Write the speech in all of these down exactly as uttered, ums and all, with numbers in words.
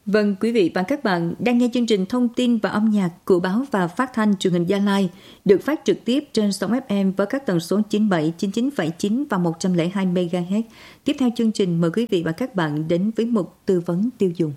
Vâng, quý vị và các bạn đang nghe chương trình thông tin và âm nhạc của báo và phát thanh truyền hình Gia Lai được phát trực tiếp trên sóng ép em với các tần số chín mươi bảy, chín mươi chín phẩy chín và một trăm lẻ hai mê ga héc. Tiếp theo chương trình mời quý vị và các bạn đến với mục tư vấn tiêu dùng.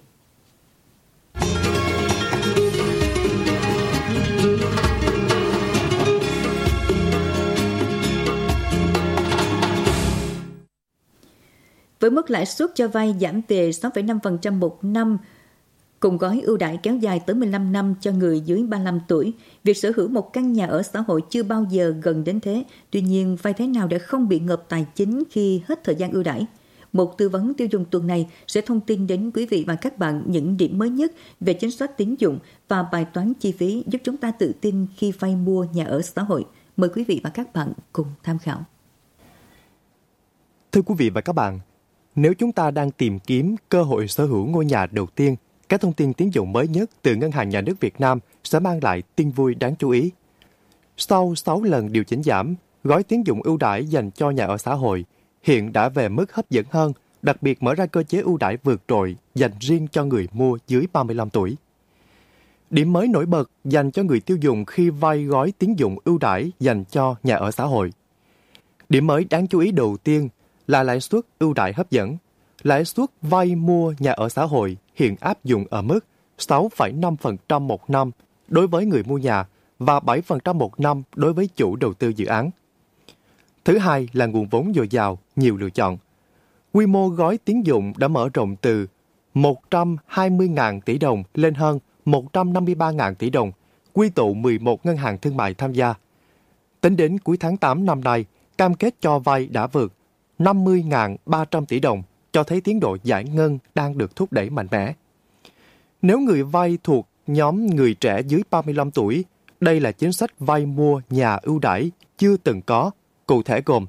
Với mức lãi suất cho vay giảm về sáu phẩy năm phần trăm một năm, cùng gói ưu đãi kéo dài tới mười lăm năm cho người dưới ba mươi lăm tuổi, việc sở hữu một căn nhà ở xã hội chưa bao giờ gần đến thế. Tuy nhiên, vay thế nào để không bị ngợp tài chính khi hết thời gian ưu đãi? Một tư vấn tiêu dùng tuần này sẽ thông tin đến quý vị và các bạn những điểm mới nhất về chính sách tín dụng và bài toán chi phí giúp chúng ta tự tin khi vay mua nhà ở xã hội. Mời quý vị và các bạn cùng tham khảo. Thưa quý vị và các bạn, nếu chúng ta đang tìm kiếm cơ hội sở hữu ngôi nhà đầu tiên, các thông tin tín dụng mới nhất từ Ngân hàng Nhà nước Việt Nam sẽ mang lại tin vui đáng chú ý. Sau sáu lần điều chỉnh giảm, gói tín dụng ưu đãi dành cho nhà ở xã hội hiện đã về mức hấp dẫn hơn, đặc biệt mở ra cơ chế ưu đãi vượt trội dành riêng cho người mua dưới ba mươi lăm tuổi. Điểm mới nổi bật dành cho người tiêu dùng khi vay gói tín dụng ưu đãi dành cho nhà ở xã hội. Điểm mới đáng chú ý đầu tiên là lãi suất ưu đãi hấp dẫn. Lãi suất vay mua nhà ở xã hội hiện áp dụng ở mức sáu phẩy năm phần trăm một năm đối với người mua nhà và bảy phần trăm một năm đối với chủ đầu tư dự án. Thứ hai là nguồn vốn dồi dào, nhiều lựa chọn. Quy mô gói tín dụng đã mở rộng từ một trăm hai mươi nghìn tỷ đồng lên hơn một trăm năm mươi ba nghìn tỷ đồng, quy tụ mười một ngân hàng thương mại tham gia. Tính đến cuối tháng tám năm nay, cam kết cho vay đã vượt năm mươi nghìn ba trăm tỷ đồng, cho thấy tiến độ giải ngân đang được thúc đẩy mạnh mẽ. Nếu người vay thuộc nhóm người trẻ dưới ba mươi lăm tuổi, đây là chính sách vay mua nhà ưu đãi chưa từng có, cụ thể gồm: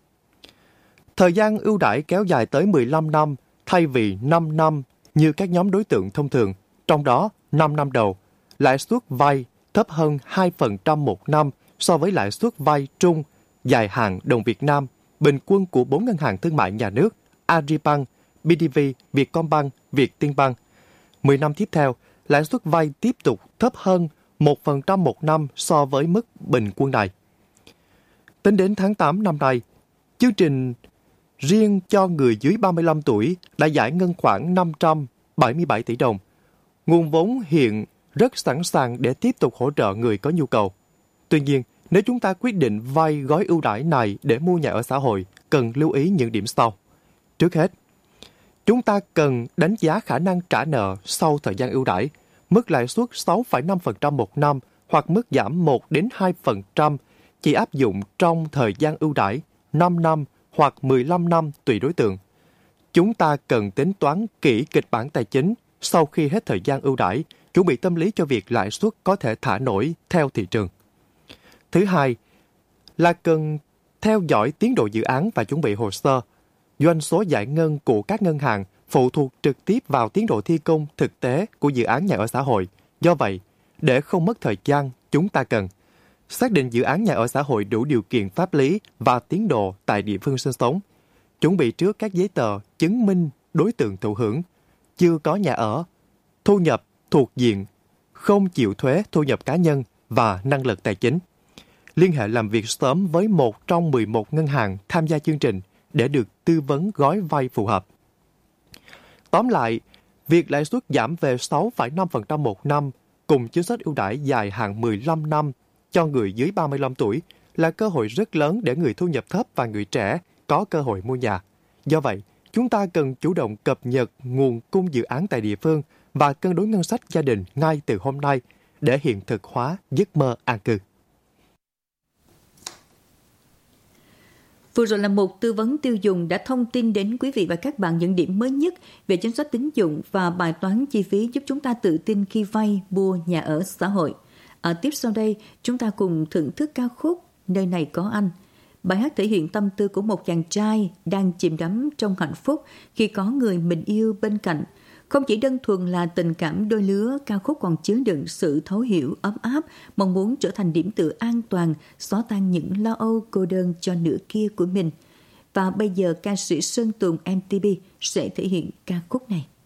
thời gian ưu đãi kéo dài tới mười lăm năm thay vì năm năm như các nhóm đối tượng thông thường, trong đó năm năm đầu, lãi suất vay thấp hơn hai phần trăm một năm so với lãi suất vay trung, dài hạn đồng Việt Nam, bình quân của bốn ngân hàng thương mại nhà nước, Agribank, bê đê vê, Vietcombank, Vietinbank. mười năm tiếp theo, lãi suất vay tiếp tục thấp hơn một phần trăm một năm so với mức bình quân này. Tính đến tháng tám năm nay, chương trình riêng cho người dưới ba mươi lăm tuổi đã giải ngân khoảng năm trăm bảy mươi bảy tỷ đồng. Nguồn vốn hiện rất sẵn sàng để tiếp tục hỗ trợ người có nhu cầu. Tuy nhiên, nếu chúng ta quyết định vay gói ưu đãi này để mua nhà ở xã hội, cần lưu ý những điểm sau. Trước hết, chúng ta cần đánh giá khả năng trả nợ sau thời gian ưu đãi. Mức lãi suất sáu phẩy năm phần trăm một năm hoặc mức giảm một đến hai phần trăm chỉ áp dụng trong thời gian ưu đãi năm năm hoặc mười lăm năm tùy đối tượng. Chúng ta cần tính toán kỹ kịch bản tài chính sau khi hết thời gian ưu đãi, chuẩn bị tâm lý cho việc lãi suất có thể thả nổi theo thị trường. Thứ hai là cần theo dõi tiến độ dự án và chuẩn bị hồ sơ. Doanh số giải ngân của các ngân hàng phụ thuộc trực tiếp vào tiến độ thi công thực tế của dự án nhà ở xã hội. Do vậy, để không mất thời gian, chúng ta cần xác định dự án nhà ở xã hội đủ điều kiện pháp lý và tiến độ tại địa phương sinh sống, chuẩn bị trước các giấy tờ chứng minh đối tượng thụ hưởng, chưa có nhà ở, thu nhập thuộc diện, không chịu thuế thu nhập cá nhân và năng lực tài chính. Liên hệ làm việc sớm với một trong mười một ngân hàng tham gia chương trình để được tư vấn gói vay phù hợp. Tóm lại, việc lãi suất giảm về sáu phẩy năm phần trăm một năm cùng chính sách ưu đãi dài hạn mười lăm năm cho người dưới ba mươi lăm tuổi là cơ hội rất lớn để người thu nhập thấp và người trẻ có cơ hội mua nhà. Do vậy, chúng ta cần chủ động cập nhật nguồn cung dự án tại địa phương và cân đối ngân sách gia đình ngay từ hôm nay để hiện thực hóa giấc mơ an cư. Vừa rồi là một tư vấn tiêu dùng đã thông tin đến quý vị và các bạn những điểm mới nhất về chính sách tín dụng và bài toán chi phí giúp chúng ta tự tin khi vay mua nhà ở xã hội. À, tiếp sau đây, chúng ta cùng thưởng thức ca khúc Nơi này có anh. Bài hát thể hiện tâm tư của một chàng trai đang chìm đắm trong hạnh phúc khi có người mình yêu bên cạnh. Không chỉ đơn thuần là tình cảm đôi lứa, ca khúc còn chứa đựng sự thấu hiểu, ấm áp, mong muốn trở thành điểm tựa an toàn, xóa tan những lo âu cô đơn cho nửa kia của mình. Và bây giờ ca sĩ Sơn Tùng em tê pê sẽ thể hiện ca khúc này.